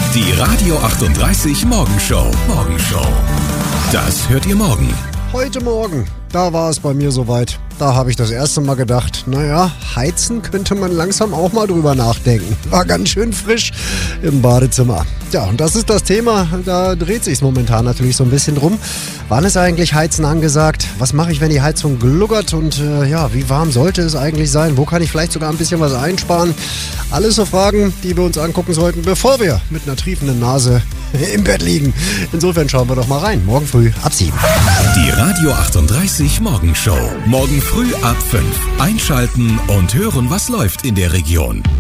Die Radio 38 Morgenshow. Das hört ihr morgen. Heute Morgen, da war es bei mir soweit. Da habe ich das erste Mal gedacht, naja, heizen könnte man langsam auch mal drüber nachdenken. War ganz schön frisch im Badezimmer. Ja, und das ist das Thema, da dreht sich's momentan natürlich so ein bisschen drum. Wann ist eigentlich Heizen angesagt? Was mache ich, wenn die Heizung gluckert? Und wie warm sollte es eigentlich sein? Wo kann ich vielleicht sogar ein bisschen was einsparen? Alles so Fragen, die wir uns angucken sollten, bevor wir mit einer triefenden Nase im Bett liegen. Insofern schauen wir doch mal rein. Morgen früh ab 7. Die Radio 38 Morgenshow. Morgen früh ab 5. Einschalten und hören, was läuft in der Region.